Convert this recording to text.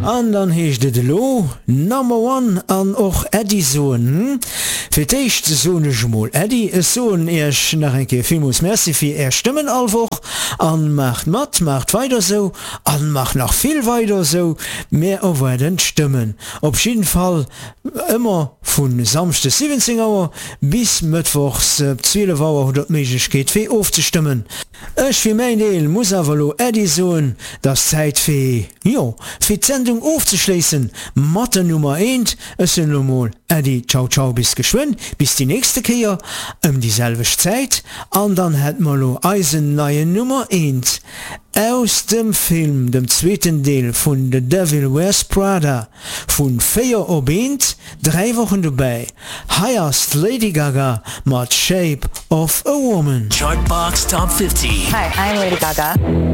An dann hecht de Lo Number 1 an och Edison. Fir d'eicht sonech moll. Eddie is so'n erch nach enke Filmus Merci fir Stimmen allwoch an macht mat, macht weiter so, an macht noch viel weiter so, mehr aufweiden Stimmen. Op jeden Fall immer vun samste 17 Uhr bis Mittwochs 12 Uhr 100 Möglichkeit fir aufzustimmen. Ech fir mein Deel muss awer lo Edison das Zeit fir die Sendung aufzuschließen. Matte Nummer 1 ist normal. Eddie, ciao ciao bis geschwind, bis die nächste Kehr dieselbe Zeit. Und dann hat man lo Eisen neue Nummer 1 aus dem Film, dem zweiten Teil von The Devil Wears Prada von 4 ob 1, 3 Wochen dabei. Highest Lady Gaga mit Shape of a Woman. Chartbox Top 50. Hi, I'm Lady Gaga.